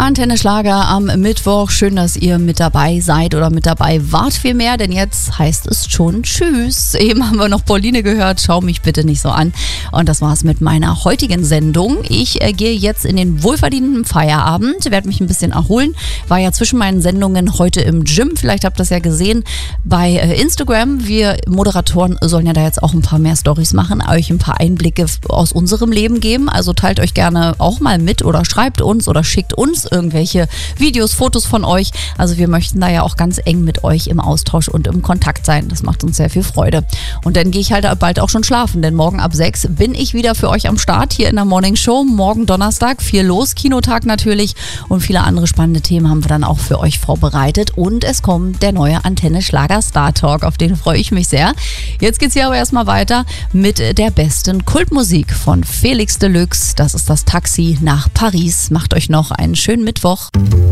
Antenne Schlager am Mittwoch. Schön, dass ihr mit dabei seid oder mit dabei wart vielmehr, denn jetzt heißt es schon Tschüss. Eben haben wir noch Pauline gehört, schau mich bitte nicht so an. Und das war's mit meiner heutigen Sendung. Ich gehe jetzt in den wohlverdienten Feierabend, werde mich ein bisschen erholen. War ja zwischen meinen Sendungen heute im Gym, vielleicht habt ihr das ja gesehen bei Instagram. Wir Moderatoren sollen ja da jetzt auch ein paar mehr Storys machen, euch ein paar Einblicke aus unserem Leben geben. Also teilt euch gerne auch mal mit oder schreibt uns oder schickt uns irgendwelche Videos, Fotos von euch. Also wir möchten da ja auch ganz eng mit euch im Austausch und im Kontakt sein. Das macht uns sehr viel Freude. Und dann gehe ich halt bald auch schon schlafen, denn morgen ab 6 bin ich wieder für euch am Start hier in der Morning Show. Morgen Donnerstag, viel los, Kinotag natürlich und viele andere spannende Themen haben wir dann auch für euch vorbereitet. Und es kommt der neue Antenne Schlager Star Talk, auf den freue ich mich sehr. Jetzt geht's hier aber erstmal weiter mit der besten Kultmusik von Felix Deluxe. Das ist das Taxi nach Paris. Macht euch noch einen schönen Mittwoch.